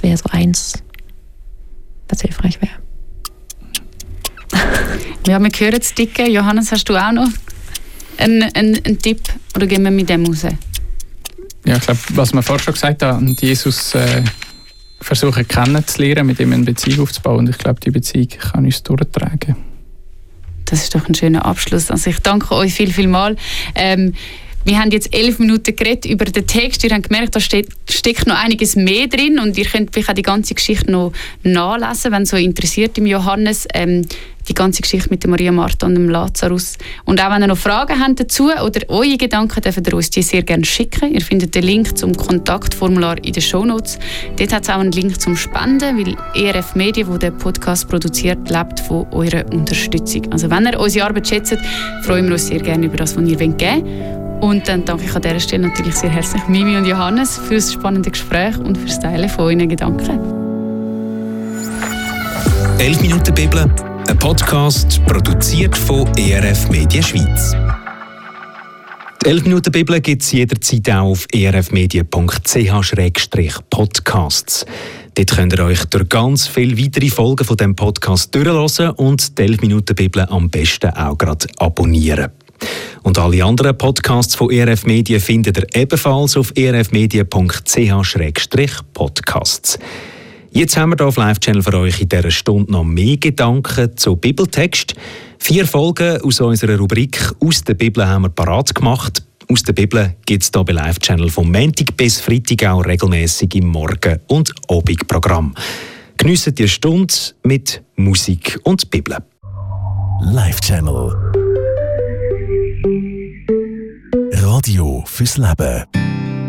wäre so eins, was hilfreich wäre. Ja, wir hören es dicke. Johannes, hast du auch noch einen Tipp? Oder gehen wir mit dem raus? Ja, ich glaube, was wir vorhin schon gesagt haben, Jesus versuchen kennenzulernen, mit ihm eine Beziehung aufzubauen. Und ich glaube, die Beziehung kann uns durchtragen. Das ist doch ein schöner Abschluss. Also ich danke euch viel mal. Wir haben jetzt 11 Minuten geredet über den Text. Ihr habt gemerkt, da steckt noch einiges mehr drin und ihr könnt vielleicht auch die ganze Geschichte noch nachlesen, wenn es so interessiert im Johannes. Die ganze Geschichte mit der Maria, Martha und dem Lazarus. Und auch wenn ihr noch Fragen habt dazu oder eure Gedanken, dürft ihr uns die sehr gerne schicken. Ihr findet den Link zum Kontaktformular in den Shownotes. Dort hat es auch einen Link zum Spenden, weil ERF Medien, wo der Podcast produziert, lebt von eurer Unterstützung. Also wenn ihr unsere Arbeit schätzt, freuen wir uns sehr gerne über das, was ihr geben wollt. Und dann danke ich an dieser Stelle natürlich sehr herzlich Mimi und Johannes für das spannende Gespräch und für das Teilen von euren Gedanken. 11 Minuten Bibel, ein Podcast produziert von ERF Medien Schweiz. Die 11 Minuten Bibel gibt es jederzeit auch auf erfmedien.ch/podcasts. Dort könnt ihr euch durch ganz viele weitere Folgen von diesem Podcast durchhören und die 11 Minuten Bibel am besten auch gerade abonnieren. Und alle anderen Podcasts von ERF Medien findet ihr ebenfalls auf erfmedien.ch/podcasts. Jetzt haben wir hier auf Live-Channel für euch in dieser Stunde noch mehr Gedanken zu Bibeltext. 4 Folgen aus unserer Rubrik «Aus der Bibel» haben wir parat gemacht. «Aus der Bibel» gibt es hier bei Live-Channel vom Montag bis Freitag auch regelmässig im Morgen- und Abendprogramm. Geniessen die Stunde mit Musik und Bibel. Live-Channel Radio fürs Leben.